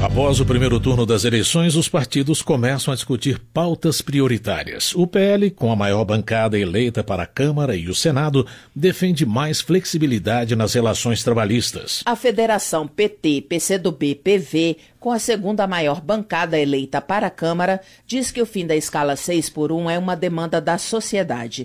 Após o primeiro turno das eleições, os partidos começam a discutir pautas prioritárias. O PL, com a maior bancada eleita para a Câmara e o Senado, defende mais flexibilidade nas relações trabalhistas. A Federação PT, PCdoB, PV, com a segunda maior bancada eleita para a Câmara, diz que o fim da escala 6x1 é uma demanda da sociedade.